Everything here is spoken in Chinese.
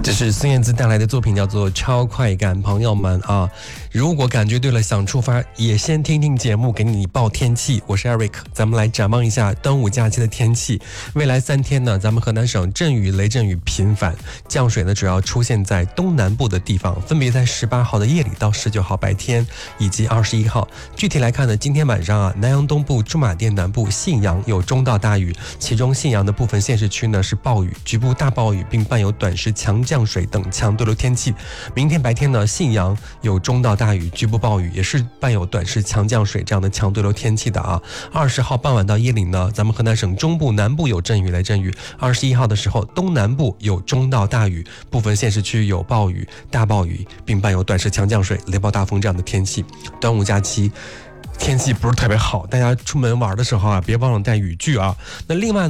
这是孙燕姿带来的作品，叫做《超快感》。朋友们啊，如果感觉对了，想出发，也先听听节目，给你报天气。我是 Eric， 咱们来展望一下端午假期的天气。未来3天呢，咱们河南省阵雨、雷阵雨频繁，降水呢主要出现在东南部的地方，分别在18号的夜里到19号白天，以及21号。具体来看呢，今天晚上啊，南阳东部、驻马店南部、信阳有中到大雨，其中信阳的部分县市区呢是暴雨，局部大暴雨，并伴有短时强降水等强对流天气。明天白天呢，信阳有中到大雨，局部暴雨，也是伴有短时强降水这样的强对流天气的啊。20号傍晚到夜里呢，咱们河南省中部、南部有阵雨、雷阵雨。21号的时候，东南部有中到大雨，部分县市区有暴雨、大暴雨，并伴有短时强降水、雷暴大风这样的天气。端午假期天气不是特别好，大家出门玩的时候啊，别忘了带雨具啊。那另外呢，